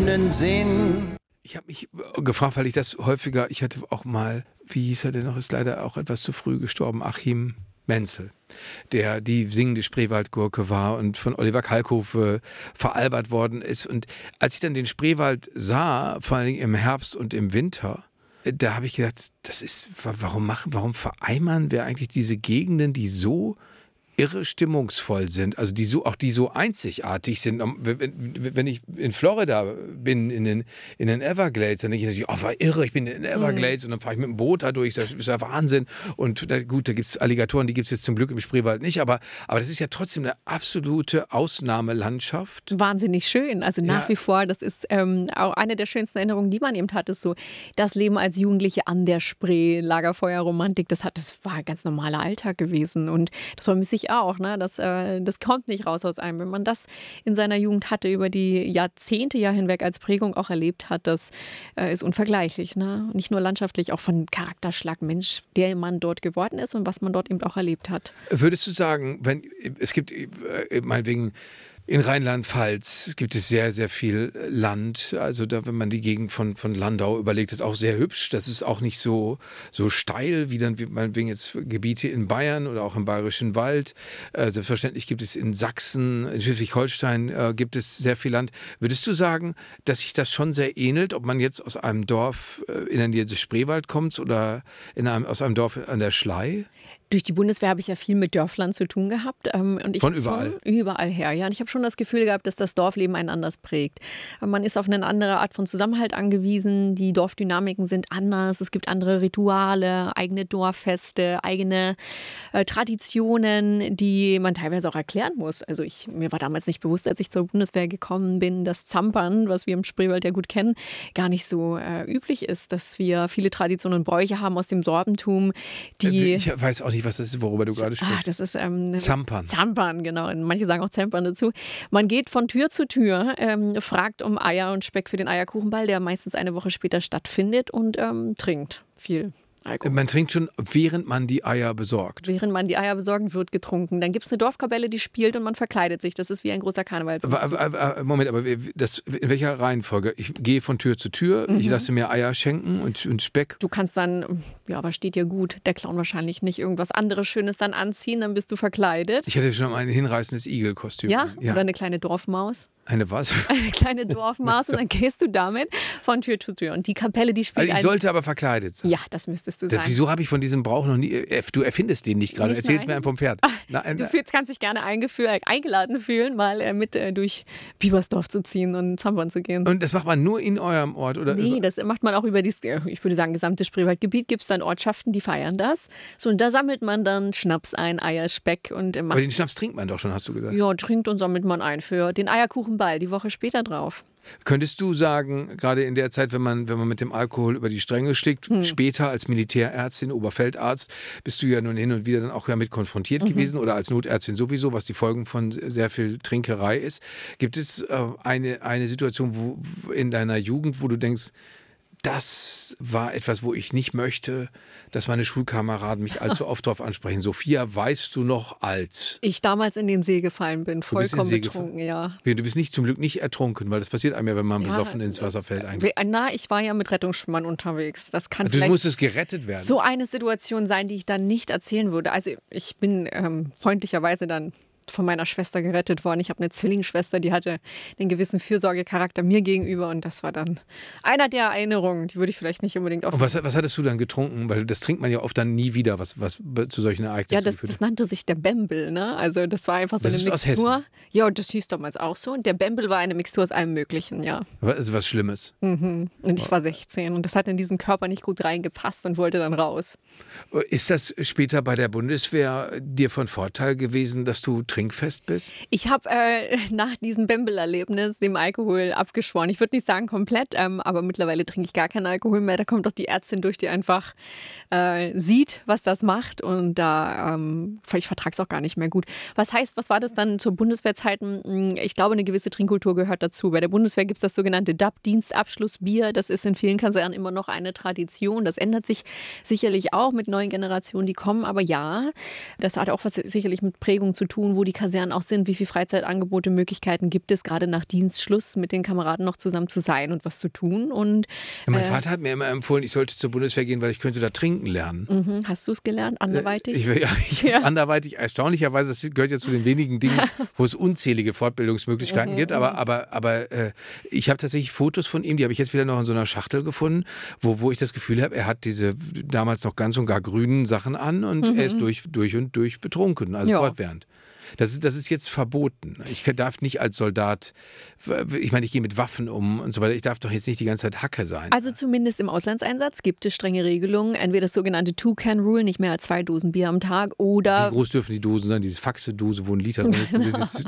grünen Sinn. Ich habe mich gefragt, weil ich hatte auch mal, wie hieß er denn noch, ist leider auch etwas zu früh gestorben, Achim Menzel, der die singende Spreewaldgurke war und von Oliver Kalkofe veralbert worden ist. Und als ich dann den Spreewald sah, vor allem im Herbst und im Winter, da habe ich gedacht, warum vereimern wir eigentlich diese Gegenden, die so irre stimmungsvoll sind, also die so einzigartig sind. Wenn ich in Florida bin, in den Everglades, dann denke ich natürlich, war irre, ich bin in den Everglades und dann fahre ich mit dem Boot da durch, das ist ja Wahnsinn. Und gut, da gibt es Alligatoren, die gibt es jetzt zum Glück im Spreewald nicht, aber das ist ja trotzdem eine absolute Ausnahmelandschaft. Wahnsinnig schön, also nach wie vor, das ist auch eine der schönsten Erinnerungen, die man eben hat, ist so das Leben als Jugendliche an der Spree, Lagerfeuerromantik, das war ein ganz normaler Alltag gewesen und das vermisse ich auch, ne? Das kommt nicht raus aus einem. Wenn man das in seiner Jugend hatte, über die Jahrzehnte hinweg als Prägung auch erlebt hat, das ist unvergleichlich. Ne? Nicht nur landschaftlich, auch von Charakterschlag, Mensch, der man dort geworden ist und was man dort eben auch erlebt hat. Würdest du sagen, es gibt meinetwegen in Rheinland-Pfalz gibt es sehr, sehr viel Land. Also wenn man die Gegend von Landau überlegt, ist auch sehr hübsch. Das ist auch nicht so steil wie meinetwegen jetzt Gebiete in Bayern oder auch im Bayerischen Wald. Selbstverständlich gibt es in Sachsen, in Schleswig-Holstein gibt es sehr viel Land. Würdest du sagen, dass sich das schon sehr ähnelt, ob man jetzt aus einem Dorf in der Nähe des Spreewald kommt oder aus einem Dorf an der Schlei? Durch die Bundeswehr habe ich ja viel mit Dörflern zu tun gehabt. Und Von überall? Überall her, ja. Und ich habe schon das Gefühl gehabt, dass das Dorfleben einen anders prägt. Man ist auf eine andere Art von Zusammenhalt angewiesen. Die Dorfdynamiken sind anders. Es gibt andere Rituale, eigene Dorffeste, eigene Traditionen, die man teilweise auch erklären muss. Also mir war damals nicht bewusst, als ich zur Bundeswehr gekommen bin, dass Zampern, was wir im Spreewald ja gut kennen, gar nicht so üblich ist. Dass wir viele Traditionen und Bräuche haben aus dem Sorbentum, die... Ich weiß auch nicht, was das ist, worüber du gerade sprichst. Das ist Zampern. Zampern, genau. Und manche sagen auch Zampern dazu. Man geht von Tür zu Tür, fragt um Eier und Speck für den Eierkuchenball, der meistens eine Woche später stattfindet und trinkt viel Alkohol. Man trinkt schon, während man die Eier besorgt. Während man die Eier besorgt, wird getrunken. Dann gibt es eine Dorfkapelle, die spielt und man verkleidet sich. Das ist wie ein großer Karnevalsumzug. Moment, aber in welcher Reihenfolge? Ich gehe von Tür zu Tür, ich lasse mir Eier schenken und Speck. Du kannst dann, aber steht dir gut, der Clown wahrscheinlich nicht, irgendwas anderes Schönes dann anziehen, dann bist du verkleidet. Ich hatte schon mal ein hinreißendes Igelkostüm. Ja? Oder eine kleine Dorfmaus. Eine was? Eine kleine Dorfmaus und dann gehst du damit von Tür zu Tür. Und die Kapelle, die spielt... Also ich sollte aber verkleidet sein. Ja, das müsstest du sein. Wieso habe ich von diesem Brauch noch nie... Du erfindest den nicht gerade. Erzähl's mir einem vom Pferd. Du kannst dich gerne eingeladen fühlen, mal mit durch Biebersdorf zu ziehen und Zampern zu gehen. Und das macht man nur in eurem Ort? Oder nee, das macht man auch über ich würde sagen, gesamte Spreewaldgebiet. Gibt es dann Ortschaften, die feiern das. So, und da sammelt man dann Schnaps ein, Eier, Speck. Aber den Schnaps trinkt man doch schon, hast du gesagt. Ja, trinkt und sammelt man ein für den Eierkuchenball die Woche später drauf. Könntest du sagen, gerade in der Zeit, wenn man mit dem Alkohol über die Stränge schlägt, später als Militärärztin, Oberfeldarzt, bist du ja nun hin und wieder dann auch damit konfrontiert gewesen oder als Notärztin sowieso, was die Folgen von sehr viel Trinkerei ist. Gibt es eine Situation in deiner Jugend, wo du denkst, das war etwas, wo ich nicht möchte, dass meine Schulkameraden mich allzu oft darauf ansprechen. Sophia, weißt du noch als... Ich damals in den See gefallen bin, vollkommen betrunken, ja. Du bist zum Glück nicht ertrunken, weil das passiert einem ja, wenn man besoffen ins Wasser fällt eigentlich. Ich war ja mit Rettungsschwimmern unterwegs. Das kann du musstest gerettet werden. So eine Situation sein, die ich dann nicht erzählen würde. Also ich bin freundlicherweise dann von meiner Schwester gerettet worden. Ich habe eine Zwillingsschwester, die hatte einen gewissen Fürsorgecharakter mir gegenüber und das war dann einer der Erinnerungen, die würde ich vielleicht nicht unbedingt auf. Und was hattest du dann getrunken? Weil das trinkt man ja oft dann nie wieder, was zu solchen Ereignissen führt. Ja, das nannte sich der Bembel, ne? Also das war einfach so eine Mixtur. Aus Hessen? Ja, das hieß damals auch so. Und der Bembel war eine Mixtur aus allem Möglichen, ja. Also was Schlimmes. Und ich war 16 und das hat in diesen Körper nicht gut reingepasst und wollte dann raus. Ist das später bei der Bundeswehr dir von Vorteil gewesen, dass du trinkfest bist? Ich habe nach diesem Bembel-Erlebnis dem Alkohol abgeschworen. Ich würde nicht sagen komplett, aber mittlerweile trinke ich gar keinen Alkohol mehr. Da kommt doch die Ärztin durch, die einfach sieht, was das macht und ich vertrage es auch gar nicht mehr gut. Was war das dann zur Bundeswehrzeiten? Ich glaube, eine gewisse Trinkkultur gehört dazu. Bei der Bundeswehr gibt es das sogenannte DAB, Dienstabschlussbier. Das ist in vielen Kasernen immer noch eine Tradition. Das ändert sich sicherlich auch mit neuen Generationen, die kommen. Aber ja, das hat auch was sicherlich mit Prägung zu tun, wo die Kasernen auch sind, wie viele Freizeitangebote, Möglichkeiten gibt es, gerade nach Dienstschluss mit den Kameraden noch zusammen zu sein und was zu tun. Und, mein Vater hat mir immer empfohlen, ich sollte zur Bundeswehr gehen, weil ich könnte da trinken lernen. Hast du es gelernt, anderweitig? Ich anderweitig, erstaunlicherweise, das gehört ja zu den wenigen Dingen, wo es unzählige Fortbildungsmöglichkeiten gibt, aber ich habe tatsächlich Fotos von ihm, die habe ich jetzt wieder noch in so einer Schachtel gefunden, wo ich das Gefühl habe, er hat diese damals noch ganz und gar grünen Sachen an und er ist durch und durch betrunken, also fortwährend. Das ist jetzt verboten. Ich darf nicht als Soldat, ich meine, ich gehe mit Waffen um und so weiter. Ich darf doch jetzt nicht die ganze Zeit Hacke sein. Also zumindest im Auslandseinsatz gibt es strenge Regelungen. Entweder das sogenannte Two-Can-Rule, nicht mehr als 2 Dosen Bier am Tag, oder... Wie groß dürfen die Dosen sein? Diese Faxe-Dose, wo ein Liter drin ist.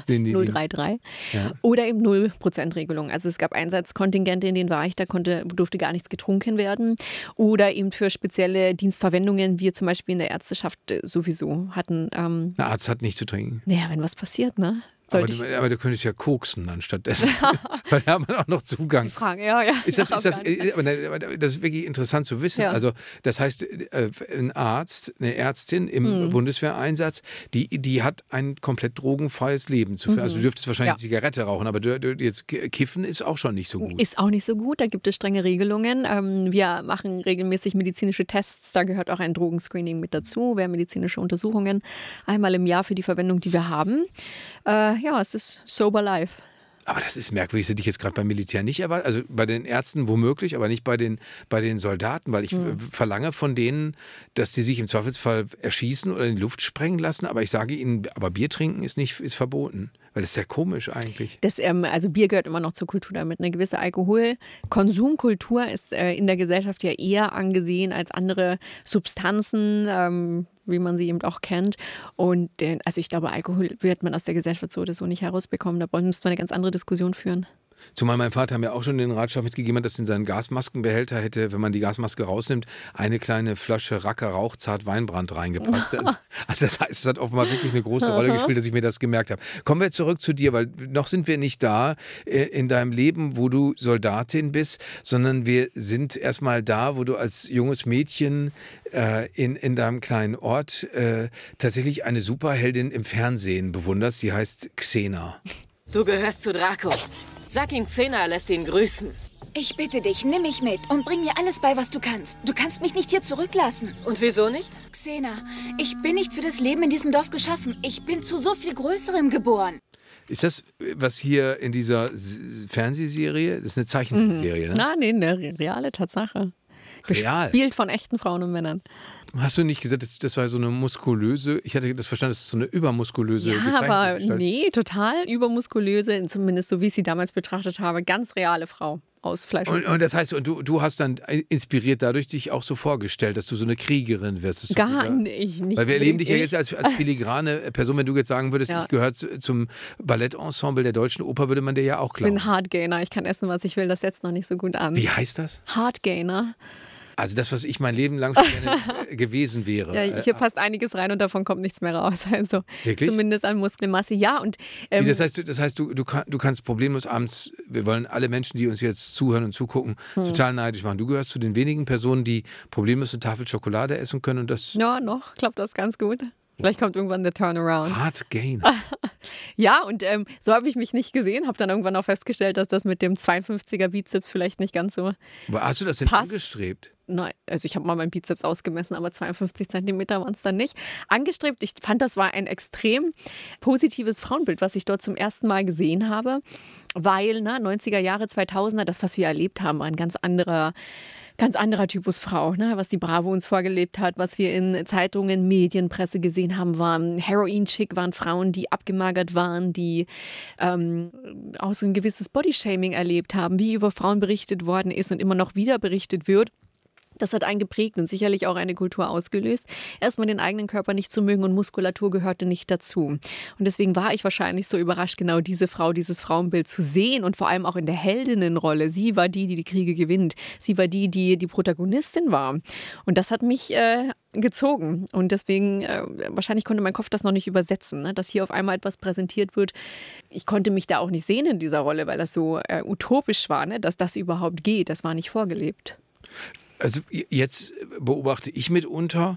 033. Ja. Oder eben 0%-Regelung. Also es gab Einsatzkontingente, in denen war ich, da durfte gar nichts getrunken werden. Oder eben für spezielle Dienstverwendungen, wir zum Beispiel in der Ärzteschaft sowieso hatten. Ein Arzt hat nichts zu trinken. Naja, wenn was passiert, ne? Aber du könntest ja koksen dann stattdessen, weil da hat man auch noch Zugang. Die Frage, ja. Aber das ist wirklich interessant zu wissen. Ja. Also das heißt, ein Arzt, eine Ärztin im Bundeswehreinsatz, die hat ein komplett drogenfreies Leben zu führen. Also du dürftest wahrscheinlich Zigarette rauchen, aber jetzt kiffen ist auch schon nicht so gut. Ist auch nicht so gut, da gibt es strenge Regelungen. Wir machen regelmäßig medizinische Tests, da gehört auch ein Drogenscreening mit dazu, medizinische Untersuchungen einmal im Jahr für die Verwendung, die wir haben. Es ist sober life. Aber das ist merkwürdig, das hätte ich jetzt gerade beim Militär nicht erwartet. Also bei den Ärzten womöglich, aber nicht bei den Soldaten, weil ich verlange von denen, dass sie sich im Zweifelsfall erschießen oder in die Luft sprengen lassen. Aber ich sage ihnen, aber Bier trinken ist verboten. Weil das ist ja komisch eigentlich. Also Bier gehört immer noch zur Kultur damit. Eine gewisse Alkoholkonsumkultur ist in der Gesellschaft ja eher angesehen als andere Substanzen, wie man sie eben auch kennt. Und also ich glaube, Alkohol wird man aus der Gesellschaft so oder so nicht herausbekommen. Da müsste man eine ganz andere Diskussion führen. Zumal mein Vater mir auch schon den Ratschlag mitgegeben hat, dass in seinen Gasmaskenbehälter hätte, wenn man die Gasmaske rausnimmt, eine kleine Flasche Racker Rauchzart Weinbrand reingepasst. Also das heißt, es hat offenbar wirklich eine große Rolle gespielt, dass ich mir das gemerkt habe. Kommen wir zurück zu dir, weil noch sind wir nicht da in deinem Leben, wo du Soldatin bist, sondern wir sind erstmal da, wo du als junges Mädchen in deinem kleinen Ort tatsächlich eine Superheldin im Fernsehen bewunderst. Die heißt Xena. Du gehörst zu Draco. Sag ihm, Xena lässt ihn grüßen. Ich bitte dich, nimm mich mit und bring mir alles bei, was du kannst. Du kannst mich nicht hier zurücklassen. Und wieso nicht? Xena, ich bin nicht für das Leben in diesem Dorf geschaffen. Ich bin zu so viel Größerem geboren. Ist das, was hier in dieser Fernsehserie, das ist eine Zeichentrickserie, ne? Nein, eine reale Tatsache. Real? Gespielt von echten Frauen und Männern. Hast du nicht gesagt, das war so eine muskulöse, ich hatte das verstanden, das ist so eine übermuskulöse aber nee, total übermuskulöse, zumindest so wie ich sie damals betrachtet habe, ganz reale Frau aus Fleisch. Und das heißt, du hast dann inspiriert dadurch dich auch so vorgestellt, dass du so eine Kriegerin wirst. Gar nicht. Weil wir erleben dich ja jetzt als filigrane Person, wenn du jetzt sagen würdest, ich gehöre zum Ballettensemble der Deutschen Oper, würde man dir ja auch glauben. Ich bin Hardgainer, ich kann essen, was ich will, das setzt noch nicht so gut an. Wie heißt das? Hardgainer. Also das, was ich mein Leben lang schon gerne gewesen wäre. Ja, hier passt einiges rein und davon kommt nichts mehr raus. Also wirklich? Zumindest an Muskelmasse, ja. Und, das heißt, du kannst problemlos abends, wir wollen alle Menschen, die uns jetzt zuhören und zugucken, total neidisch machen. Du gehörst zu den wenigen Personen, die problemlos eine Tafel Schokolade essen können. Und das ja, noch klappt das ganz gut. Vielleicht kommt irgendwann der Turnaround. Hardgainer. Ja, und so habe ich mich nicht gesehen. Habe dann irgendwann auch festgestellt, dass das mit dem 52er Bizeps vielleicht nicht ganz so Hast du das denn angestrebt? Nein, also ich habe mal meinen Bizeps ausgemessen, aber 52 Zentimeter waren es dann nicht. Angestrebt, ich fand, das war ein extrem positives Frauenbild, was ich dort zum ersten Mal gesehen habe, weil 90er Jahre, 2000er, das, was wir erlebt haben, war ein ganz anderer Typus Frau, ne? Was die Bravo uns vorgelebt hat, was wir in Zeitungen, Medien, gesehen haben, waren Heroin-Chick, waren Frauen, die abgemagert waren, die auch so ein gewisses Bodyshaming erlebt haben, wie über Frauen berichtet worden ist und immer noch wieder berichtet wird. Das hat einen geprägt und sicherlich auch eine Kultur ausgelöst, erstmal den eigenen Körper nicht zu mögen und Muskulatur gehörte nicht dazu. Und deswegen war ich wahrscheinlich so überrascht, genau diese Frau, dieses Frauenbild zu sehen und vor allem auch in der Heldinnenrolle. Sie war die die Kriege gewinnt. Sie war die Protagonistin war. Und das hat mich gezogen. Und deswegen, wahrscheinlich konnte mein Kopf das noch nicht übersetzen, ne? Dass hier auf einmal etwas präsentiert wird. Ich konnte mich da auch nicht sehen in dieser Rolle, weil das so utopisch war, ne? Dass das überhaupt geht. Das war nicht vorgelebt. Also jetzt beobachte ich mitunter,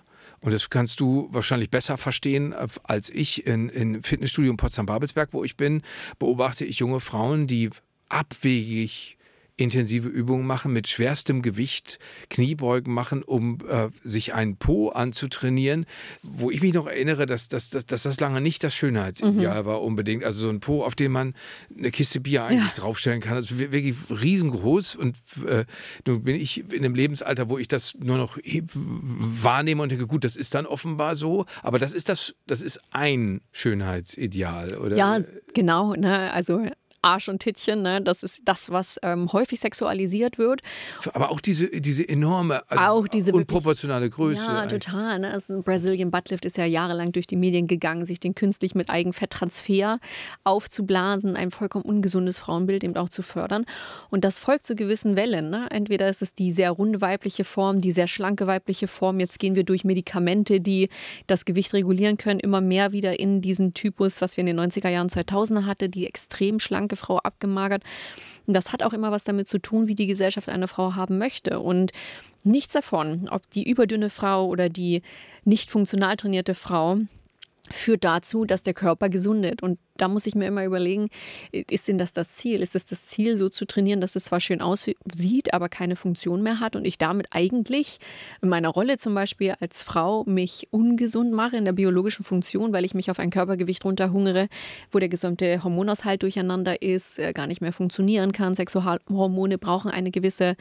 Und das kannst du wahrscheinlich besser verstehen als ich. In Fitnessstudio in Potsdam-Babelsberg, wo ich bin, beobachte ich junge Frauen, die abwegig intensive Übungen machen, mit schwerstem Gewicht Kniebeugen machen, um sich einen Po anzutrainieren, wo ich mich noch erinnere, dass das lange nicht das Schönheitsideal war unbedingt. Also so ein Po, auf den man eine Kiste Bier eigentlich draufstellen kann. Also wirklich riesengroß. Und nun bin ich in einem Lebensalter, wo ich das nur noch wahrnehme und denke, gut, das ist dann offenbar so. Aber das ist ein Schönheitsideal, oder? Ja, genau. Ne? Also Arsch und Tittchen, ne? Das ist das, was häufig sexualisiert wird. Aber auch diese enorme, auch diese unproportionale Größe. Ja, total. Ne? Also Brazilian Buttlift ist ja jahrelang durch die Medien gegangen, sich den künstlich mit Eigenfetttransfer aufzublasen, ein vollkommen ungesundes Frauenbild eben auch zu fördern. Und das folgt zu gewissen Wellen. Ne? Entweder ist es die sehr runde weibliche Form, die sehr schlanke weibliche Form. Jetzt gehen wir durch Medikamente, die das Gewicht regulieren können, immer mehr wieder in diesen Typus, was wir in den 90er Jahren, 2000er hatten, die extrem schlanke Frau abgemagert. Und das hat auch immer was damit zu tun, wie die Gesellschaft eine Frau haben möchte. Und nichts davon, ob die überdünne Frau oder die nicht funktional trainierte Frau, führt dazu, dass der Körper gesundet. Und da muss ich mir immer überlegen, ist denn das Ziel? Ist es das Ziel, so zu trainieren, dass es zwar schön aussieht, aber keine Funktion mehr hat und ich damit eigentlich in meiner Rolle zum Beispiel als Frau mich ungesund mache in der biologischen Funktion, weil ich mich auf ein Körpergewicht runterhungere, wo der gesamte Hormonaushalt durcheinander ist, gar nicht mehr funktionieren kann. Sexualhormone brauchen einen gewissen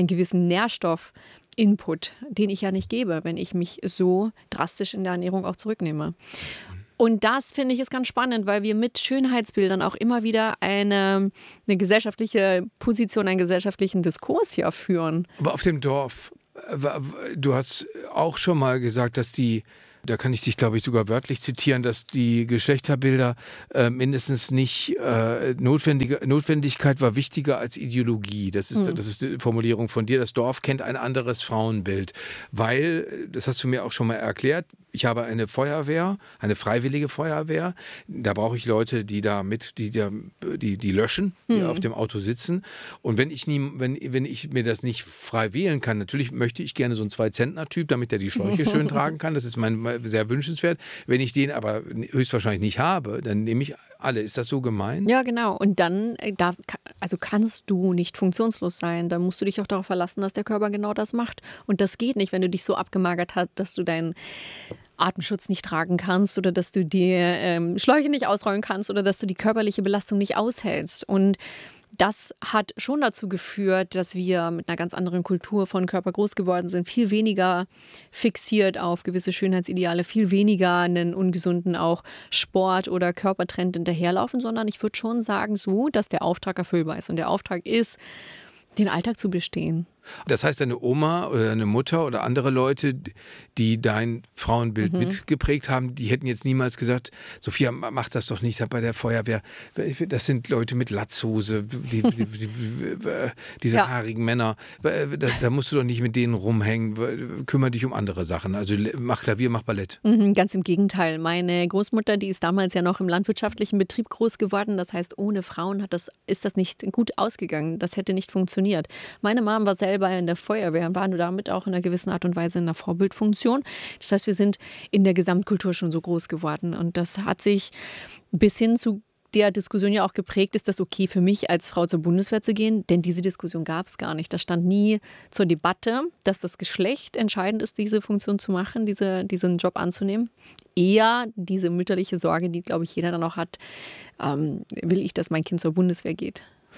Nährstoff-Input, den ich ja nicht gebe, wenn ich mich so drastisch in der Ernährung auch zurücknehme. Und das finde ich ist ganz spannend, weil wir mit Schönheitsbildern auch immer wieder eine gesellschaftliche Position, einen gesellschaftlichen Diskurs hier führen. Aber auf dem Dorf, du hast auch schon mal gesagt, dass da kann ich dich, glaube ich, sogar wörtlich zitieren, dass die Geschlechterbilder mindestens nicht Notwendigkeit war wichtiger als Ideologie. Das ist die Formulierung von dir. Das Dorf kennt ein anderes Frauenbild, weil, das hast du mir auch schon mal erklärt, ich habe eine Feuerwehr, eine freiwillige Feuerwehr. Da brauche ich Leute, die löschen, die auf dem Auto sitzen. Und wenn ich mir das nicht frei wählen kann, natürlich möchte ich gerne so einen 2-Zentner-Typ, damit der die Schläuche schön tragen kann. Das ist sehr wünschenswert. Wenn ich den aber höchstwahrscheinlich nicht habe, dann nehme ich alle. Ist das so gemeint? Ja, genau. Und dann kannst du nicht funktionslos sein. Dann musst du dich auch darauf verlassen, dass der Körper genau das macht. Und das geht nicht, wenn du dich so abgemagert hast, dass du deinen Atemschutz nicht tragen kannst oder dass du die Schläuche nicht ausrollen kannst oder dass du die körperliche Belastung nicht aushältst. Und das hat schon dazu geführt, dass wir mit einer ganz anderen Kultur von Körper groß geworden sind, viel weniger fixiert auf gewisse Schönheitsideale, viel weniger einen ungesunden auch Sport- oder Körpertrend hinterherlaufen, sondern ich würde schon sagen so, dass der Auftrag erfüllbar ist. Und der Auftrag ist, den Alltag zu bestehen. Das heißt, deine Oma oder deine Mutter oder andere Leute, die dein Frauenbild mitgeprägt haben, die hätten jetzt niemals gesagt, Sophia, mach das doch nicht bei der Feuerwehr. Das sind Leute mit Latzhose, diese haarigen Männer. Da musst du doch nicht mit denen rumhängen. Kümmere dich um andere Sachen. Also mach Klavier, mach Ballett. Ganz im Gegenteil. Meine Großmutter, die ist damals ja noch im landwirtschaftlichen Betrieb groß geworden. Das heißt, ohne Frauen ist das nicht gut ausgegangen. Das hätte nicht funktioniert. Meine Mom war selber in der Feuerwehr und waren damit auch in einer gewissen Art und Weise in einer Vorbildfunktion. Das heißt, wir sind in der Gesamtkultur schon so groß geworden und das hat sich bis hin zu der Diskussion ja auch geprägt, ist das okay für mich als Frau zur Bundeswehr zu gehen? Denn diese Diskussion gab es gar nicht. Das stand nie zur Debatte, dass das Geschlecht entscheidend ist, diese Funktion zu machen, diesen Job anzunehmen. Eher diese mütterliche Sorge, die, glaube ich, jeder dann auch hat, will ich, dass mein Kind zur Bundeswehr geht?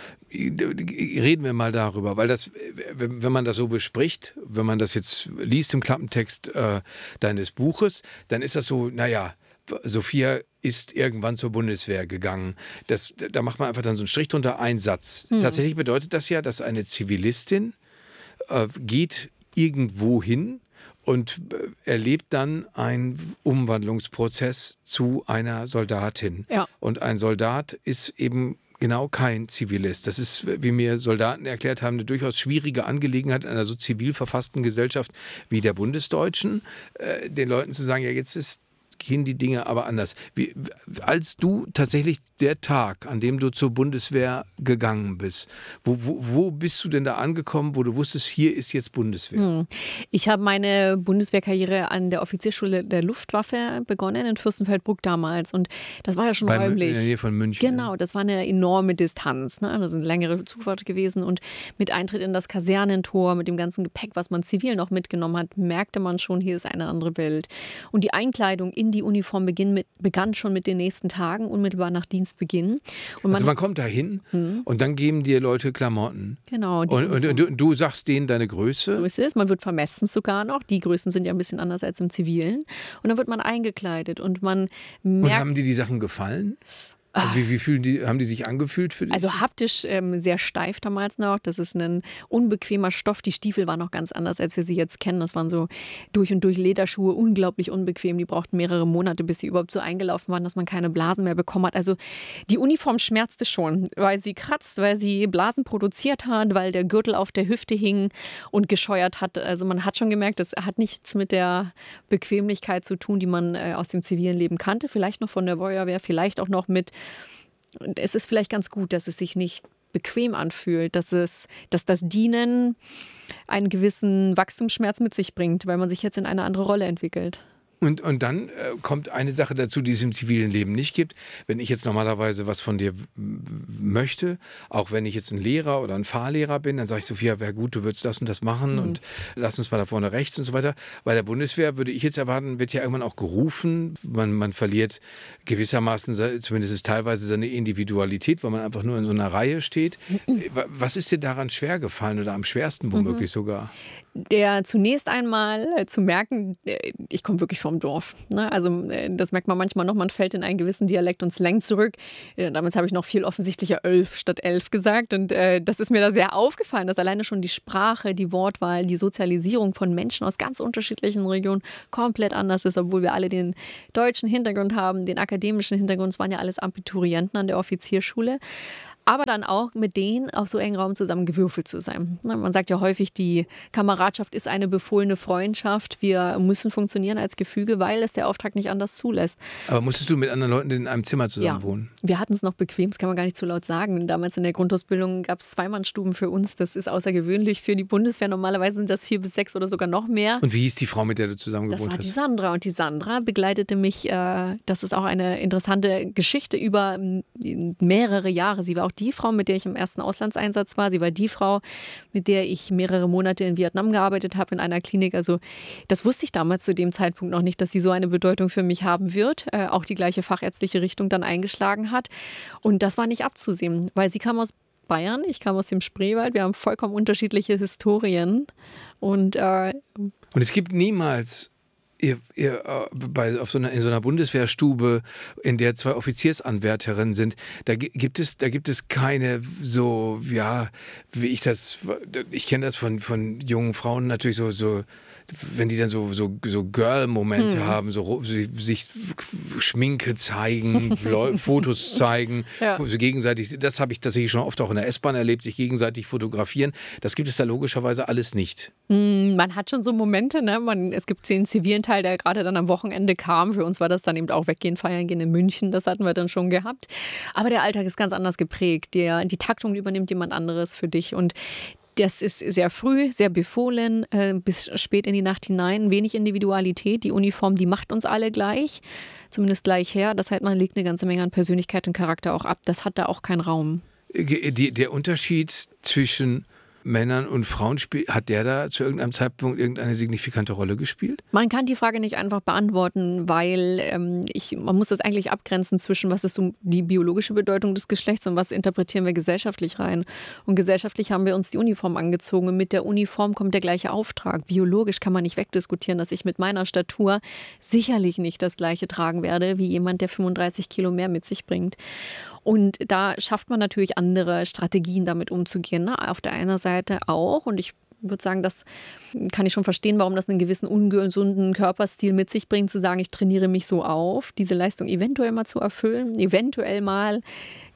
Reden wir mal darüber, weil das, wenn man das so bespricht, wenn man das jetzt liest im Klappentext deines Buches, dann ist das so, naja, Sophia ist irgendwann zur Bundeswehr gegangen. Da macht man einfach dann so einen Strich drunter, einen Satz. Tatsächlich bedeutet das ja, dass eine Zivilistin geht irgendwo hin und erlebt dann einen Umwandlungsprozess zu einer Soldatin. Ja. Und ein Soldat ist eben genau kein Zivilist. Das ist, wie mir Soldaten erklärt haben, eine durchaus schwierige Angelegenheit in einer so zivil verfassten Gesellschaft wie der bundesdeutschen, den Leuten zu sagen, ja, jetzt ist gehen die Dinge aber anders. Als du tatsächlich der Tag, an dem du zur Bundeswehr gegangen bist, wo bist du denn da angekommen, wo du wusstest, hier ist jetzt Bundeswehr? Ich habe meine Bundeswehrkarriere an der Offiziersschule der Luftwaffe begonnen, in Fürstenfeldbruck damals. Und das war ja schon räumlich. In der Nähe von München. Genau, das war eine enorme Distanz. Ne? Das ist eine längere Zugfahrt gewesen. Und mit Eintritt in das Kasernentor, mit dem ganzen Gepäck, was man zivil noch mitgenommen hat, merkte man schon, hier ist eine andere Welt. Und die Einkleidung in die Uniform begann schon mit den nächsten Tagen, unmittelbar nach Dienstbeginn. Und man kommt da hin und dann geben dir Leute Klamotten. Genau. Und du sagst denen deine Größe? So ist es. Man wird vermessen sogar noch. Die Größen sind ja ein bisschen anders als im Zivilen. Und dann wird man eingekleidet und man merkt... Und haben dir die Sachen gefallen? Also haben die sich angefühlt für dich? Also haptisch sehr steif damals noch. Das ist ein unbequemer Stoff. Die Stiefel waren noch ganz anders, als wir sie jetzt kennen. Das waren so durch und durch Lederschuhe, unglaublich unbequem. Die brauchten mehrere Monate, bis sie überhaupt so eingelaufen waren, dass man keine Blasen mehr bekommen hat. Also die Uniform schmerzte schon, weil sie kratzt, weil sie Blasen produziert hat, weil der Gürtel auf der Hüfte hing und gescheuert hat. Also man hat schon gemerkt, das hat nichts mit der Bequemlichkeit zu tun, die man aus dem zivilen Leben kannte. Vielleicht noch von der Feuerwehr, vielleicht auch noch mit... Es ist vielleicht ganz gut, dass es sich nicht bequem anfühlt, dass das Dienen einen gewissen Wachstumsschmerz mit sich bringt, weil man sich jetzt in eine andere Rolle entwickelt. Und dann kommt eine Sache dazu, die es im zivilen Leben nicht gibt. Wenn ich jetzt normalerweise was von dir möchte, auch wenn ich jetzt ein Lehrer oder ein Fahrlehrer bin, dann sage ich, Sophia, wäre gut, du würdest das und das machen und lass uns mal da vorne rechts und so weiter. Bei der Bundeswehr würde ich jetzt erwarten, wird ja irgendwann auch gerufen. Man verliert gewissermaßen, zumindest teilweise, seine Individualität, weil man einfach nur in so einer Reihe steht. Was ist dir daran schwer gefallen oder am schwersten womöglich sogar? Zunächst einmal zu merken, ich komme wirklich vom Dorf. Ne? Also das merkt man manchmal noch, man fällt in einen gewissen Dialekt und Slang zurück. Damals habe ich noch viel offensichtlicher 11 statt 11 gesagt und das ist mir da sehr aufgefallen, dass alleine schon die Sprache, die Wortwahl, die Sozialisierung von Menschen aus ganz unterschiedlichen Regionen komplett anders ist, obwohl wir alle den deutschen Hintergrund haben, den akademischen Hintergrund. Es waren ja alles Abiturienten an der Offiziersschule. Aber dann auch mit denen auf so engem Raum zusammen gewürfelt zu sein. Man sagt ja häufig, die Kameradschaft ist eine befohlene Freundschaft. Wir müssen funktionieren als Gefüge, weil es der Auftrag nicht anders zulässt. Aber musstest du mit anderen Leuten in einem Zimmer zusammen wohnen? Wir hatten es noch bequem, das kann man gar nicht zu laut sagen. Damals in der Grundausbildung gab es Zweimannstuben für uns. Das ist außergewöhnlich für die Bundeswehr. Normalerweise sind das 4 bis 6 oder sogar noch mehr. Und wie hieß die Frau, mit der du zusammen gewohnt hast? Das war die Sandra. Und die Sandra begleitete mich, das ist auch eine interessante Geschichte, über mehrere Jahre. Sie war auch die Frau, mit der ich im ersten Auslandseinsatz war. Sie war die Frau, mit der ich mehrere Monate in Vietnam gearbeitet habe, in einer Klinik. Also das wusste ich damals zu dem Zeitpunkt noch nicht, dass sie so eine Bedeutung für mich haben wird. Auch die gleiche fachärztliche Richtung dann eingeschlagen hat. Und das war nicht abzusehen, weil sie kam aus Bayern, ich kam aus dem Spreewald. Wir haben vollkommen unterschiedliche Historien. Und es gibt niemals... in so einer Bundeswehrstube, in der 2 Offiziersanwärterinnen sind, da gibt es keine so, ja, wie ich kenne das von jungen Frauen natürlich so wenn die dann so Girl-Momente haben, so sich Schminke zeigen, Fotos zeigen, so gegenseitig, das habe ich tatsächlich schon oft auch in der S-Bahn erlebt, sich gegenseitig fotografieren. Das gibt es da logischerweise alles nicht. Man hat schon so Momente, ne? Es gibt den zivilen Teil, der gerade dann am Wochenende kam. Für uns war das dann eben auch Weggehen, Feiern gehen in München, das hatten wir dann schon gehabt. Aber der Alltag ist ganz anders geprägt. Die Taktung übernimmt jemand anderes für dich und das ist sehr früh, sehr befohlen, bis spät in die Nacht hinein. Wenig Individualität. Die Uniform, die macht uns alle gleich, zumindest gleich her. Das heißt, man legt eine ganze Menge an Persönlichkeit und Charakter auch ab. Das hat da auch keinen Raum. Der Unterschied zwischen Männern und Frauen, hat der da zu irgendeinem Zeitpunkt irgendeine signifikante Rolle gespielt? Man kann die Frage nicht einfach beantworten, weil man muss das eigentlich abgrenzen zwischen, was ist so die biologische Bedeutung des Geschlechts und was interpretieren wir gesellschaftlich rein. Und gesellschaftlich haben wir uns die Uniform angezogen und mit der Uniform kommt der gleiche Auftrag. Biologisch kann man nicht wegdiskutieren, dass ich mit meiner Statur sicherlich nicht das Gleiche tragen werde, wie jemand, der 35 Kilo mehr mit sich bringt. Und da schafft man natürlich andere Strategien, damit umzugehen. Ne? Auf der einen Seite auch, und ich würde sagen, das kann ich schon verstehen, warum das einen gewissen ungesunden Körperstil mit sich bringt, zu sagen, ich trainiere mich so auf, diese Leistung eventuell mal zu erfüllen, eventuell mal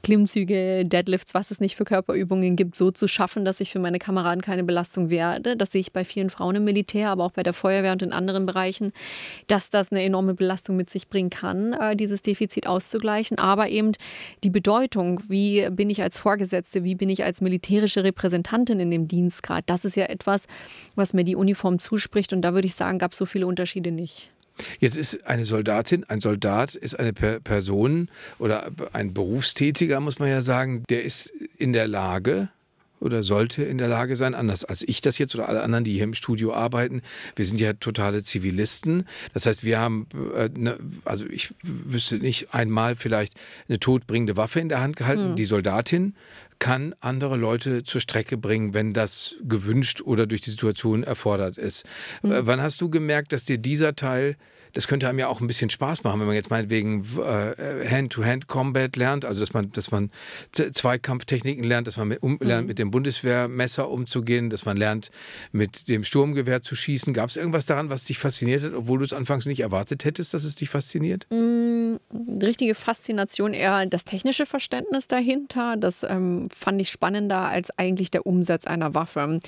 Klimmzüge, Deadlifts, was es nicht für Körperübungen gibt, so zu schaffen, dass ich für meine Kameraden keine Belastung werde. Das sehe ich bei vielen Frauen im Militär, aber auch bei der Feuerwehr und in anderen Bereichen, dass das eine enorme Belastung mit sich bringen kann, dieses Defizit auszugleichen. Aber eben die Bedeutung, wie bin ich als Vorgesetzte, wie bin ich als militärische Repräsentantin in dem Dienstgrad, das ist ja etwas, was mir die Uniform zuspricht. Und da würde ich sagen, gab es so viele Unterschiede nicht. Jetzt ist eine Soldatin, ein Soldat ist eine Person oder ein Berufstätiger, muss man ja sagen, der ist in der Lage oder sollte in der Lage sein, anders als ich das jetzt oder alle anderen, die hier im Studio arbeiten. Wir sind ja totale Zivilisten. Das heißt, wir haben, also ich wüsste nicht, einmal vielleicht eine todbringende Waffe in der Hand gehalten. Die Soldatin kann andere Leute zur Strecke bringen, wenn das gewünscht oder durch die Situation erfordert ist. Wann hast du gemerkt, dass dir dieser Teil, das könnte einem ja auch ein bisschen Spaß machen, wenn man jetzt meinetwegen Hand-to-Hand-Combat lernt, also dass man Zweikampftechniken lernt, dass man lernt, mit dem Bundeswehrmesser umzugehen, dass man lernt, mit dem Sturmgewehr zu schießen. Gab es irgendwas daran, was dich fasziniert hat, obwohl du es anfangs nicht erwartet hättest, dass es dich fasziniert? Richtige Faszination, eher das technische Verständnis dahinter. Das fand ich spannender als eigentlich der Umsatz einer Waffe.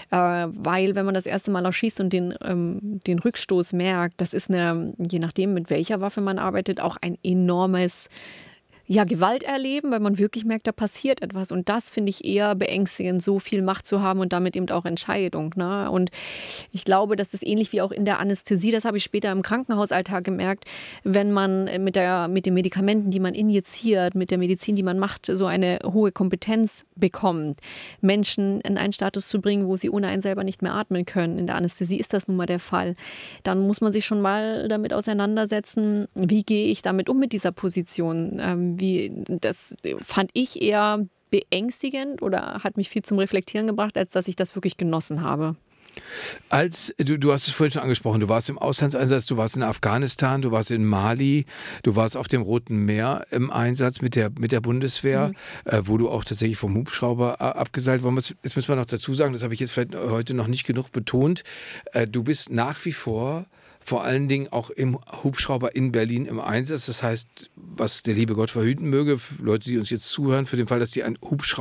Weil wenn man das erste Mal auch schießt und den Rückstoß merkt, das ist je nachdem, mit welcher Waffe man arbeitet, auch ein enormes Gewalt erleben, weil man wirklich merkt, da passiert etwas. Und das finde ich eher beängstigend, so viel Macht zu haben und damit eben auch Entscheidung. Ne? Und ich glaube, das ist ähnlich wie auch in der Anästhesie. Das habe ich später im Krankenhausalltag gemerkt, wenn man mit den Medikamenten, die man injiziert, mit der Medizin, die man macht, so eine hohe Kompetenz bekommt, Menschen in einen Status zu bringen, wo sie ohne einen selber nicht mehr atmen können. In der Anästhesie ist das nun mal der Fall. Dann muss man sich schon mal damit auseinandersetzen, wie gehe ich damit um mit dieser Position. Das fand ich eher beängstigend oder hat mich viel zum Reflektieren gebracht, als dass ich das wirklich genossen habe. Du hast es vorhin schon angesprochen, du warst im Auslandseinsatz, du warst in Afghanistan, du warst in Mali, du warst auf dem Roten Meer im Einsatz mit der Bundeswehr, wo du auch tatsächlich vom Hubschrauber abgeseilt worden bist. Jetzt müssen wir noch dazu sagen, das habe ich jetzt vielleicht heute noch nicht genug betont, du bist nach wie vor allen Dingen auch im Hubschrauber in Berlin im Einsatz. Das heißt, was der liebe Gott verhüten möge, für Leute, die uns jetzt zuhören, für den Fall, dass die einen Hubschrauber